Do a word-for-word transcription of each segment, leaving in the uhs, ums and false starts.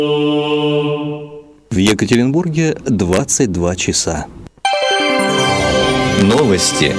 В Екатеринбурге двадцать два часа. Новости.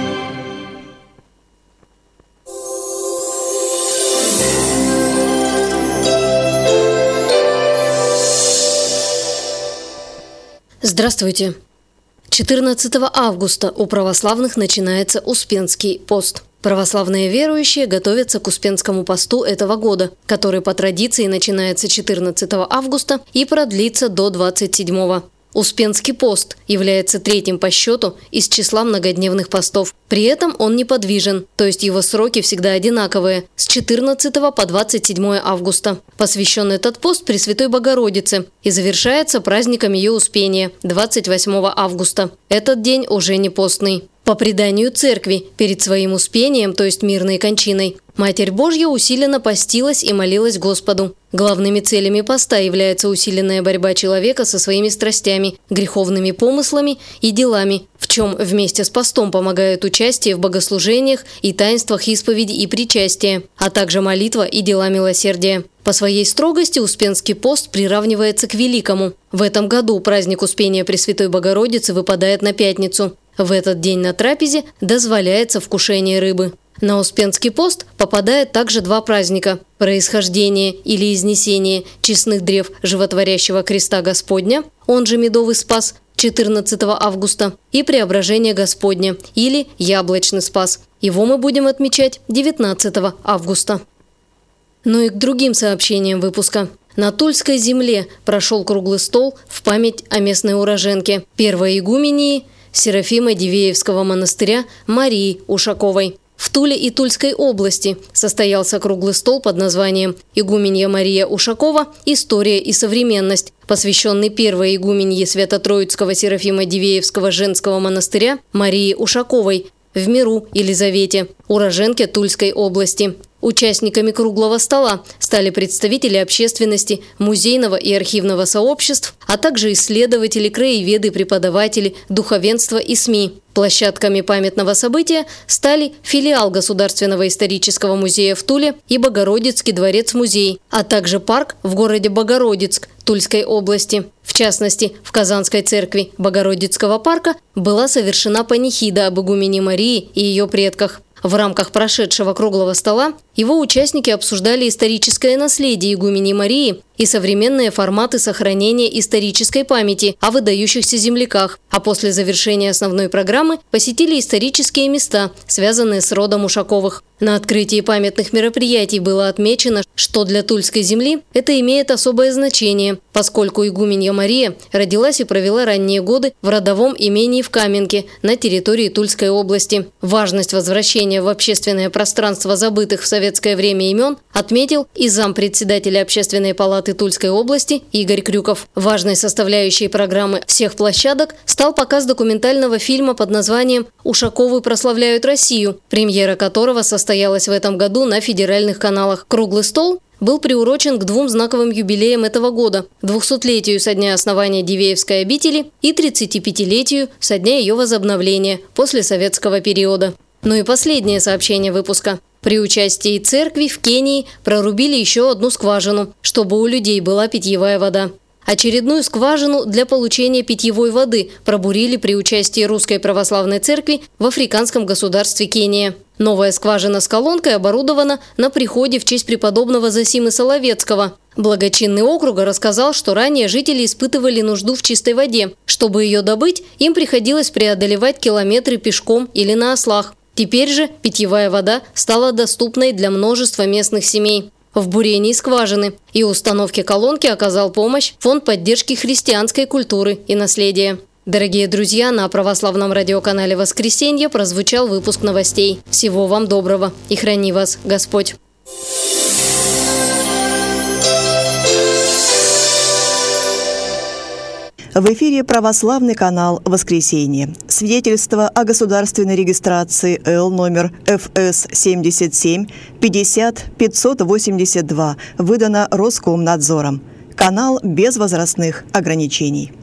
Здравствуйте. четырнадцатого августа у православных начинается Успенский пост. Православные верующие готовятся к Успенскому посту этого года, который по традиции начинается четырнадцатого августа и продлится до двадцать седьмого. Успенский пост является третьим по счету из числа многодневных постов. При этом он неподвижен, то есть его сроки всегда одинаковые – с четырнадцатого по двадцать седьмое августа. Посвящен этот пост Пресвятой Богородице и завершается праздником ее Успения – двадцать восьмого августа. Этот день уже не постный. По преданию церкви, перед своим успением, то есть мирной кончиной, Матерь Божья усиленно постилась и молилась Господу. Главными целями поста является усиленная борьба человека со своими страстями, греховными помыслами и делами, в чем вместе с постом помогают участие в богослужениях и таинствах исповеди и причастия, а также молитва и дела милосердия. По своей строгости Успенский пост приравнивается к Великому. В этом году праздник Успения Пресвятой Богородицы выпадает на пятницу. В этот день на трапезе дозволяется вкушение рыбы. На Успенский пост попадает также два праздника – происхождение или изнесение честных древ животворящего креста Господня, он же Медовый Спас, четырнадцатого августа, и Преображение Господня или Яблочный Спас. Его мы будем отмечать девятнадцатого августа. Ну и к другим сообщениям выпуска. На Тульской земле прошел круглый стол в память о местной уроженке, первой игумении Серафима Дивеевского монастыря Марии Ушаковой. В Туле и Тульской области состоялся круглый стол под названием «Игуменья Мария Ушакова. История и современность», посвященный первой игуменье Свято-Троицкого Серафима Дивеевского женского монастыря Марии Ушаковой в Миру Елизавете, уроженке Тульской области. Участниками круглого стола стали представители общественности, музейного и архивного сообществ, а также исследователи, краеведы, преподаватели, духовенство и СМИ. Площадками памятного события стали филиал Государственного исторического музея в Туле и Богородицкий дворец-музей, а также парк в городе Богородицк Тульской области. В частности, в Казанской церкви Богородицкого парка была совершена панихида об игумене Марии и ее предках. В рамках прошедшего круглого стола его участники обсуждали историческое наследие игумени Марии и современные форматы сохранения исторической памяти о выдающихся земляках, а после завершения основной программы посетили исторические места, связанные с родом Ушаковых. На открытии памятных мероприятий было отмечено, что для Тульской земли это имеет особое значение, поскольку игуменья Мария родилась и провела ранние годы в родовом имении в Каменке на территории Тульской области. Важность возвращения в общественное пространство забытых в советское время имен отметил и зампредседателя Общественной палаты Тульской области Игорь Крюков. Важной составляющей программы всех площадок стал показ документального фильма под названием «Ушаковы прославляют Россию», премьера которого состоялась в этом году на федеральных каналах. Круглый стол был приурочен к двум знаковым юбилеям этого года – двухсотлетию со дня основания Дивеевской обители и тридцатипятилетию со дня ее возобновления после советского периода. Ну и последнее сообщение выпуска. При участии церкви в Кении прорубили еще одну скважину, чтобы у людей была питьевая вода. Очередную скважину для получения питьевой воды пробурили при участии Русской Православной Церкви в африканском государстве Кения. Новая скважина с колонкой оборудована на приходе в честь преподобного Зосимы Соловецкого. Благочинный округа рассказал, что ранее жители испытывали нужду в чистой воде. Чтобы ее добыть, им приходилось преодолевать километры пешком или на ослах. Теперь же питьевая вода стала доступной для множества местных семей. В бурении скважины и установке колонки оказал помощь Фонд поддержки христианской культуры и наследия. Дорогие друзья, на православном радиоканале «Воскресенье» прозвучал выпуск новостей. Всего вам доброго и храни вас Господь! В эфире православный канал «Воскресенье». Свидетельство о государственной регистрации Л номер Ф С семьдесят семь пятьдесят пятьсот восемьдесят два выдано Роскомнадзором. Канал без возрастных ограничений.